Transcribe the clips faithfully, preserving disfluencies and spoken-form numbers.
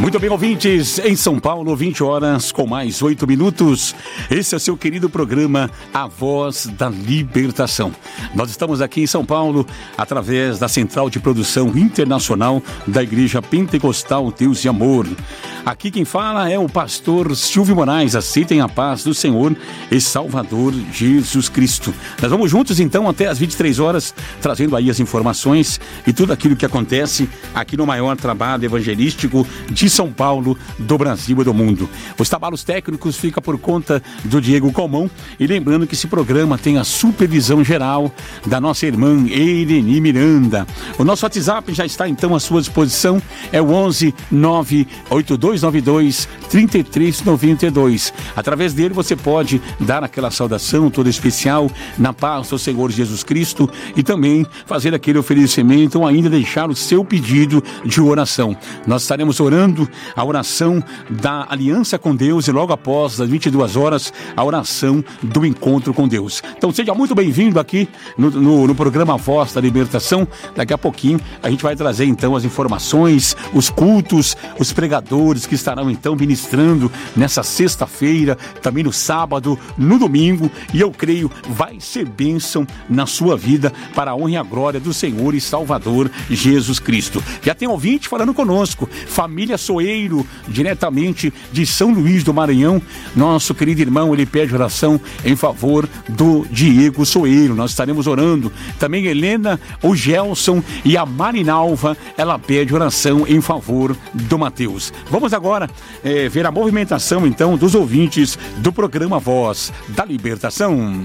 Muito bem, ouvintes, em São Paulo, vinte horas com mais oito minutos. Esse é seu querido programa A Voz da Libertação. Nós estamos aqui em São Paulo através da Central de Produção Internacional da Igreja Pentecostal Deus de Amor. Aqui quem fala é o pastor Silvio Moraes. Aceitem a paz do Senhor e Salvador Jesus Cristo. Nós vamos juntos então até as vinte e três horas, trazendo aí as informações e tudo aquilo que acontece aqui no maior trabalho evangelístico de São Paulo, do Brasil e do mundo. Os trabalhos técnicos ficam por conta do Diego Comão, e lembrando que esse programa tem a supervisão geral da nossa irmã Irene Miranda. O nosso WhatsApp já está então à sua disposição, é o onze nove oito dois nove dois três três nove dois. Através dele você pode dar aquela saudação toda especial na paz do Senhor Jesus Cristo e também fazer aquele oferecimento ou ainda deixar o seu pedido de oração. Nós estaremos orando a oração da aliança com Deus e logo após as vinte e duas horas a oração do encontro com Deus. Então seja muito bem-vindo aqui no, no, no programa Voz da Libertação. Daqui a pouquinho a gente vai trazer então as informações, os cultos, os pregadores que estarão então ministrando nessa sexta-feira, também no sábado, no domingo, e eu creio vai ser bênção na sua vida para a honra e a glória do Senhor e Salvador Jesus Cristo. Já tem ouvinte falando conosco, família Soeiro, diretamente de São Luís do Maranhão. Nosso querido irmão, ele pede oração em favor do Diego Soeiro. Nós estaremos orando. Também Helena, o Gelson e a Marinalva, ela pede oração em favor do Mateus. Vamos agora é, ver a movimentação então dos ouvintes do programa Voz da Libertação.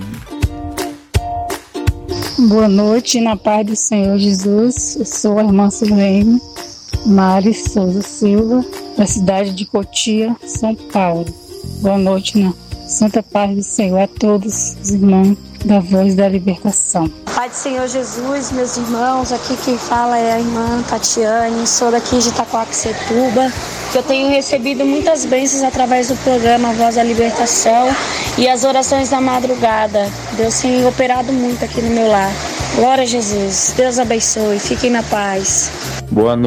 Boa noite, na paz do Senhor Jesus. Eu sou a irmã Silene Mari Souza Silva, da cidade de Cotia, São Paulo. Boa noite, na santa paz do Senhor a todos os irmãos da Voz da Libertação. Pai do Senhor Jesus, meus irmãos, aqui quem fala é a irmã Tatiane, sou daqui de Itacoaxetuba, que eu tenho recebido muitas bênçãos através do programa Voz da Libertação e as orações da madrugada. Deus tem operado muito aqui no meu lar. Glória a Jesus. Deus abençoe. Fiquem na paz. Boa noite.